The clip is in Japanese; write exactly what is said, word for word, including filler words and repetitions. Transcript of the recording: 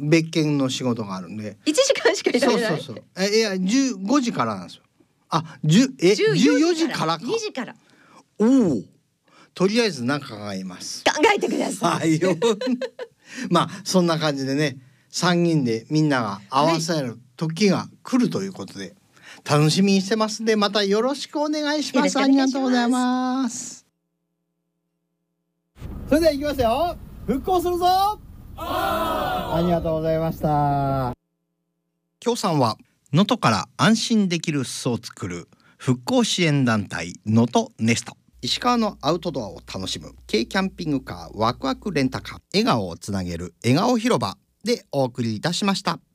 別件の仕事があるんでいちじかんしかいられない。 そうそうそうえいやじゅうごじからなんですよ。あじゅえじゅうよじからかにじからおおとりあえず何か考えます考えてください。 はいよまあそんな感じでねさんにんでみんなが合わせる時が来るということで、楽しみにしてますんでまたよろしくお願いします。ありがとうございます。それでは行きますよ。復興するぞ。ありがとうございました。協賛は能登から安心できる裾を作る復興支援団体能登ネスト、石川のアウトドアを楽しむ軽キャンピングカーワクワクレンタカー、笑顔をつなげる笑顔広場でお送りいたしました。